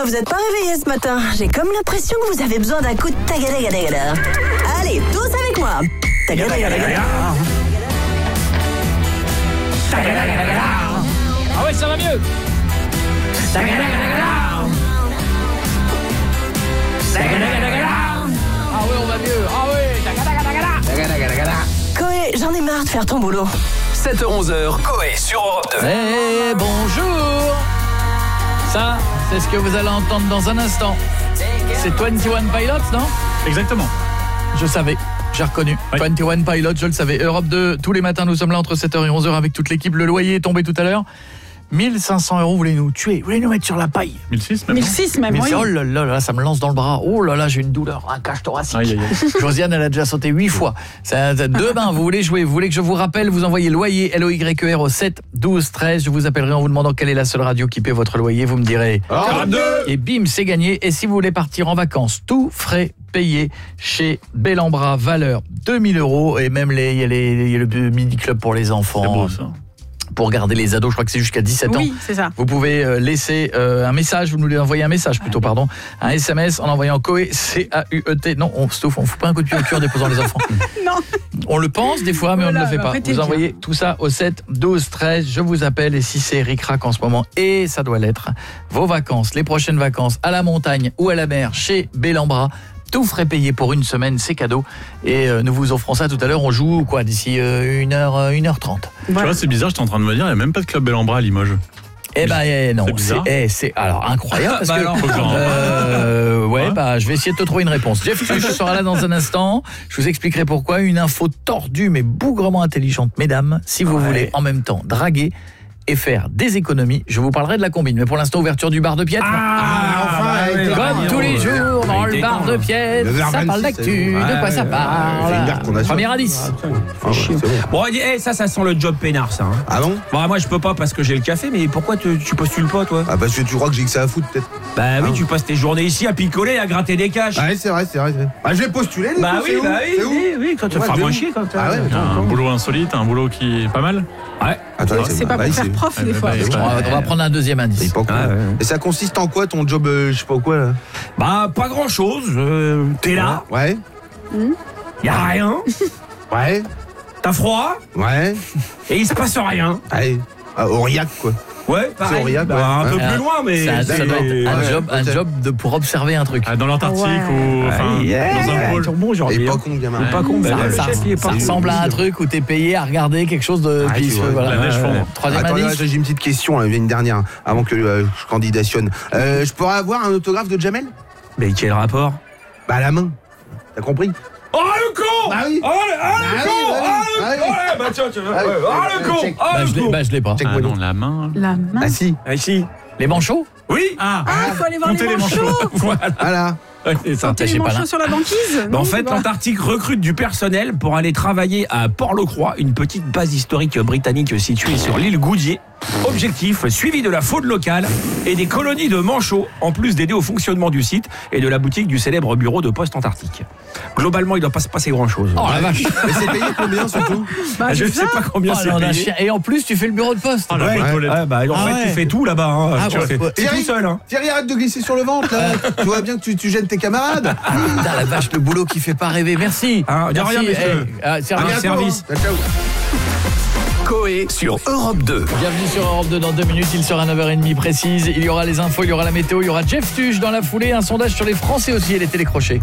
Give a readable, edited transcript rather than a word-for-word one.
vous êtes pas réveillés ce matin. J'ai comme l'impression que vous avez besoin d'un coup de tagadagadaga. Allez, tous avec moi. Tagadagadaga. Ah ouais, ça va mieux. Ah ouais, on va mieux. Ah ouais. Koé, j'en ai marre de faire ton boulot. 7h-11h, Koé sur Europe 2. Eh bonjour. Ça, c'est ce que vous allez entendre dans un instant. C'est 21 Pilots, non? Exactement. Je savais, j'ai reconnu. Oui. 21 Pilots, je le savais. Europe 2, tous les matins, nous sommes là entre 7h et 11h avec toute l'équipe. Le loyer est tombé tout à l'heure. 1 500 €, vous voulez nous tuer, vous voulez nous mettre sur la paille. 1006 même. 1006 même, oui. Oh là là là, ça me lance dans le bras. Oh là là, j'ai une douleur, un cage thoracique. Aïe, aïe, aïe. Josiane, elle a déjà sauté 8 fois. Ça, deux bains, vous voulez jouer, vous voulez que je vous rappelle, vous envoyez loyer, LOYER au 7 12 13. Je vous appellerai en vous demandant quelle est la seule radio qui paie votre loyer. Vous me direz. Et bim, c'est gagné. Et si vous voulez partir en vacances, tout frais payé chez Bellambra, valeur 2 000 €. Et même il y a le mini club pour les enfants. C'est beau ça. Pour garder les ados, je crois que c'est jusqu'à 17 ans. Oui, c'est ça. Vous pouvez laisser un message, vous nous envoyez un message plutôt, pardon, un SMS en envoyant Koé, C-A-U-E-T. Non, on fout pas un coup de pied au cul en déposant les enfants. Non. On le pense des fois, mais on ne le fait pas. Vous envoyez tout ça au 7 12 13. Je vous appelle et si c'est ric-rac en ce moment, et ça doit l'être, vos vacances, les prochaines vacances à la montagne ou à la mer chez Bellambra, tout frais payé pour une semaine, c'est cadeau. Et nous vous offrons ça tout à l'heure. On joue quoi d'ici 1h30. Tu vois, c'est bizarre, j'étais en train de me dire, il n'y a même pas de club Bellambra à Limoges. Eh ben non, c'est alors incroyable parce que je vais essayer de te trouver une réponse. Jeff Tuch sera là dans un instant. Je vous expliquerai pourquoi. Une info tordue mais bougrement intelligente, mesdames, si vous voulez en même temps draguer et faire des économies, je vous parlerai de la combine. Mais pour l'instant, ouverture du bar de Piètre. Comme tous les jours dans le bar de Piètre, ça parle d'actu, de quoi ça parle. Premier indice. Bon, ça sent le job peinard, ça. Hein. Ah bon? Bon, moi, je peux pas parce que j'ai le café, mais pourquoi tu postules pas, toi? Ah, parce que tu crois que j'ai que ça à foutre, peut-être. Bah oui, tu passes tes journées ici à picoler, à gratter des caches. Ah, c'est vrai. Ah, je vais postuler, oui, quand tu te feras moins chier, quand Ah ouais, un boulot insolite, un boulot qui est pas mal. Ouais. Attends, c'est pas pour faire prof, des fois. On va prendre un deuxième indice. Et ça consiste en quoi, ton job, je sais pas quoi, là? Bah, pas grand-chose. T'es là. Ouais. Y'a rien. Ouais. T'as froid. Ouais. Et il se passe rien. Allez. Aurillac, quoi. Ouais, pareil. Aurillac, un peu plus loin, mais... Ça doit être un job pour observer un truc. Dans l'Antarctique ou dans un pôle. Et pas con, gamin. Pas con, ça ressemble à un truc où t'es payé à regarder quelque chose de... La neige fond. Troisième Attends, indice. j'ai une petite question, une dernière, avant que je candidationne. Je pourrais avoir un autographe de Jamel? Mais quel rapport? Bah, à la main. T'as compris? Oh le con! Bah oui. Oh le con! Bah tiens, le con! Je l'ai pas. Ah non, la main. La main. Ah si. Les manchots? Oui. Il faut aller voir Comptez les les manchots. Voilà. Comptez les manchots sur la banquise. En fait, l'Antarctique recrute du personnel pour aller travailler à Port-le-Croix, une petite base historique britannique située sur l'île Goudier. Objectif, suivi de la faune locale et des colonies de manchots, en plus d'aider au fonctionnement du site et de la boutique du célèbre bureau de poste antarctique. Globalement, il ne doit pas se passer grand-chose. Oh la vache. Mais c'est payé combien, surtout? Je ne sais pas combien c'est payé. Et en plus, tu fais le bureau de poste. En fait, tu fais tout là-bas. Hein. Tu es tout seul. Hein. Thierry, arrête de glisser sur le ventre, là. Tu vois bien que tu gênes tes camarades. Putain, la vache, le boulot qui fait pas rêver. Merci. De rien, monsieur. Service. Ciao. Koé sur Europe 2. Bienvenue sur Europe 2 dans 2 minutes, il sera 9h30 précise. Il y aura les infos, il y aura la météo, il y aura Jeff Tuch dans la foulée, un sondage sur les Français aussi et les télécrochets.